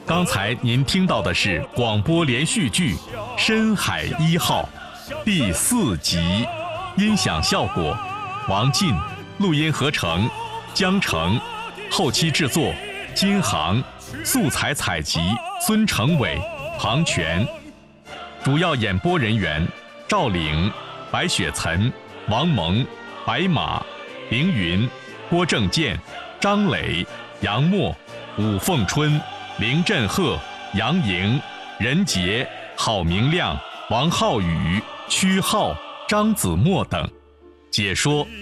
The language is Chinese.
刚才您听到的是广播连续剧《深海一号》第4集，音响效果王进，录音合成江成，后期制作金航，素材采集孙成伟、庞全，主要演播人员赵岭、白雪岑、王蒙、白马、凌云、郭正健、张磊、杨默、武凤春、林振赫、杨莹、任杰、郝明亮、王浩宇、屈浩、张子墨等。解说